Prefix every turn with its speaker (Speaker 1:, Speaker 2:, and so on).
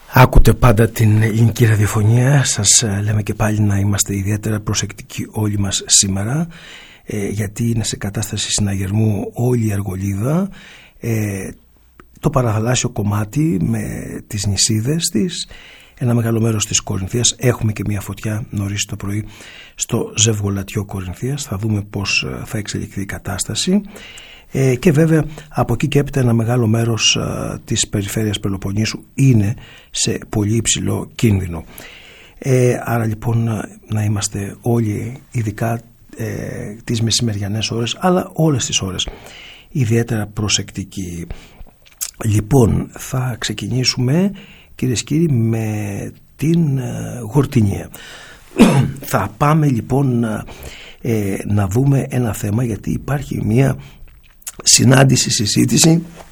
Speaker 1: Άκουτε πάντα την ελληνική ραδιοφωνία. Σας λέμε και πάλι να είμαστε ιδιαίτερα προσεκτικοί όλοι μας σήμερα, γιατί είναι σε κατάσταση συναγερμού όλη η Αργολίδα, το παραθαλάσσιο κομμάτι με τις νησίδες της, ένα μεγάλο μέρος της Κορινθίας. Έχουμε και μια φωτιά νωρίς το πρωί στο ζευγολατιό Κορινθίας. Θα δούμε πώς θα εξελιχθεί η κατάσταση. Και βέβαια από εκεί και έπειτα ένα μεγάλο μέρος της περιφέρειας Πελοποννήσου είναι σε πολύ υψηλό κίνδυνο. Άρα λοιπόν να είμαστε όλοι, ειδικά τις μεσημεριανές ώρες, αλλά όλες τις ώρες, ιδιαίτερα προσεκτικοί. Λοιπόν, θα ξεκινήσουμε, κυρίες και κύριοι, με την Γορτινία. Θα πάμε λοιπόν να δούμε ένα θέμα, γιατί υπάρχει μια συνάντηση, συζήτηση